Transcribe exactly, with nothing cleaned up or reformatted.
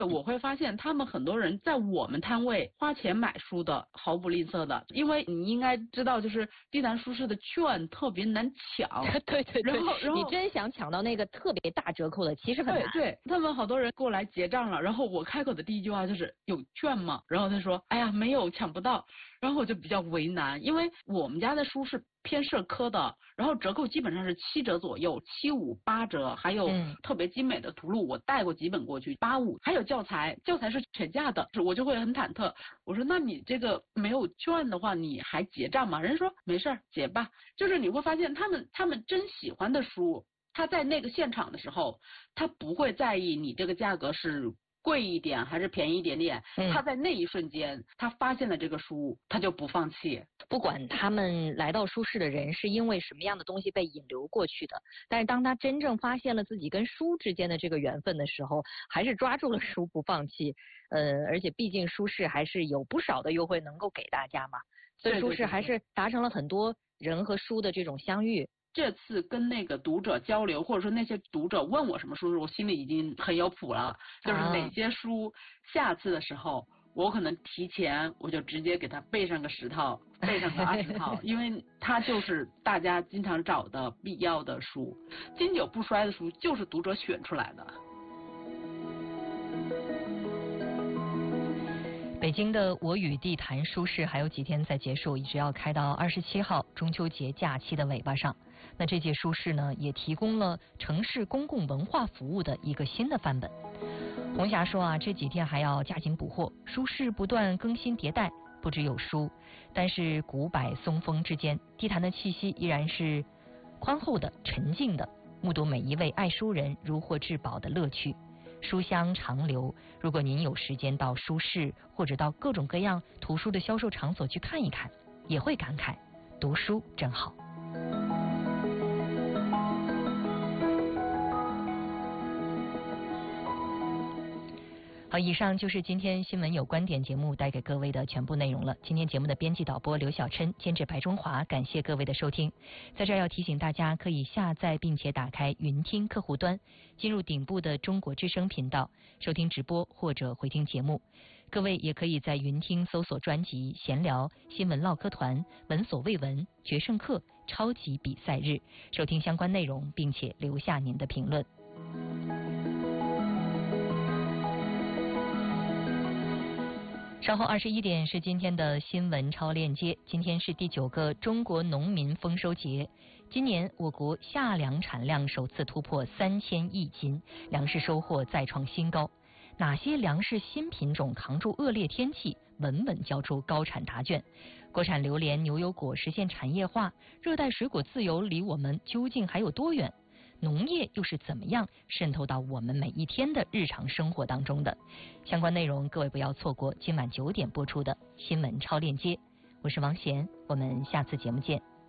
我会发现他们很多人在我们摊位花钱买书的毫不吝啬的，因为你应该知道，就是地坛书市的券特别难抢。 对对对， 然后然后你真想抢到那个特别大折扣的，其实很难。 对对，他们好多人过来结账了，然后我开口的第一句话就是有券吗？然后他说，哎呀没有，抢不到。然后我就比较为难，因为我们家的书是偏社科的，然后折扣基本上是七折左右，七五八折，还有特别精美的图录，我带过几本过去，八五，还有教材，教材是全价的，我就会很忐忑。我说那你这个没有券的话，你还结账吗？人家说没事儿，结吧。就是你会发现他们他们真喜欢的书，他在那个现场的时候，他不会在意你这个价格是贵一点还是便宜一点点，嗯、他在那一瞬间，他发现了这个书，他就不放弃。 不管他们来到书市的人是因为什么样的东西被引流过去的，但是当他真正发现了自己跟书之间的这个缘分的时候，还是抓住了书不放弃。呃，而且毕竟书市还是有不少的优惠能够给大家嘛，所以书市还是达成了很多人和书的这种相遇。 这次跟那个读者交流，或者说那些读者问我什么书，我心里已经很有谱了。就是哪些书，下次的时候我可能提前我就直接给他备上个十套，备上个二十套，因为它就是大家经常找的必要的书，经久不衰的书就是读者选出来的。 北京的我与地坛书市还有几天才结束，一直要开到二十七号中秋节假期的尾巴上。那这届书市呢，也提供了城市公共文化服务的一个新的范本。红霞说啊，这几天还要加紧补货，书市不断更新迭代，不只有书，但是古柏松风之间，地坛的气息依然是宽厚的、沉静的，目睹每一位爱书人如获至宝的乐趣。书香长流，如果您有时间到书市或者到各种各样图书的销售场所去看一看，也会感慨读书真好。好，以上就是今天新闻有观点节目带给各位的全部内容了。今天节目的编辑导播刘小琛，监制白中华，感谢各位的收听。在这儿要提醒大家，可以下载并且打开云听客户端，进入顶部的中国之声频道，收听直播或者回听节目。各位也可以在云听搜索专辑闲聊、新闻唠嗑团、闻所未闻、决胜课、超级比赛日，收听相关内容，并且留下您的评论。稍后二十一点是今天的新闻超链接。今天是第九个中国农民丰收节，今年我国夏粮产量首次突破三千亿斤，粮食收获再创新高。哪些粮食新品种扛住恶劣天气，稳稳交出高产答卷？国产榴莲、牛油果实现产业化，热带水果自由离我们究竟还有多远？农业又是怎么样渗透到我们每一天的日常生活当中的？相关内容各位不要错过今晚九点播出的新闻超链接。我是王贤，我们下次节目见。